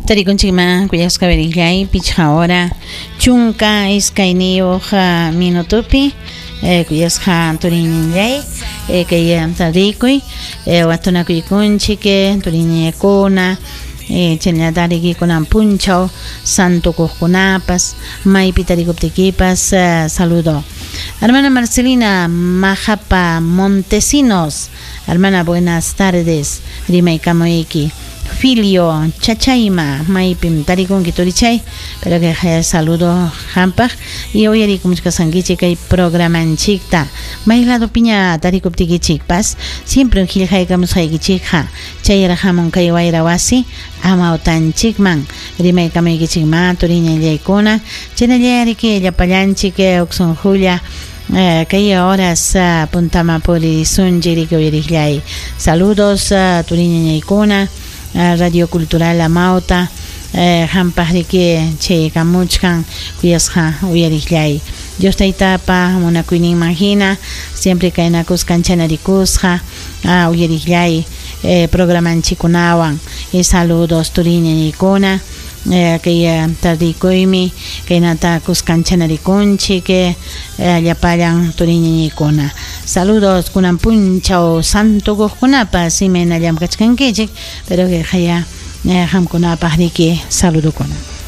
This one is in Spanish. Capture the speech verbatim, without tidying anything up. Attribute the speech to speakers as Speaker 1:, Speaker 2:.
Speaker 1: Tarikunchikman kuyasqa veriklay pichqa hora chunka iskayniyuq minutupi eh, kuyasqa turinillay eh, kay tarikuy eh, watunakuykunchik turiñaykuna eh, chayllatarikikunan punchaw santukuqkunapas maypi tarikuptikipas uh, saludo. Hermana Marcelina Majapa Montesinos, hermana, buenas tardes. Rimaykamoyki. Filio Chachayma, Maipim Tarikun Kiturichay, pero que eh, saludo Hampag. Y hoy hay como que sanguiche hay programa en Chicta. Mailado Piña Tarikuptiki Chikpas, siempre un Gilhai Kamusai Chikha, Chayra Hamon Kaiwairawasi, Amautan Chikman, Rimay Kameki Chikma, Turiña Yaikona, Chenayariki, Yapayanchike, Oxon Julia. Eh, que hay horas uh, puntama por Sunjiri que saludos a uh, Turiña Yaikona, uh, Radio Cultural Amauta, eh, Hampajrike, Che Kamuchkan, Kuyasha, Uyariklay. Dios te tapa, una cuina imagina, siempre que en acus canchanaricusja, a Uyariklay, eh, programan Chikunawan, y saludos Turiña Yaikona. Eh, que ya tardikoimi que nata kuscanchanarikunchi que allapayan turiñaykuna. Saludos kunan punchao santo gojkunapa simena llam kachkankichik, pero que haya hamkunapa riki saludo kuna.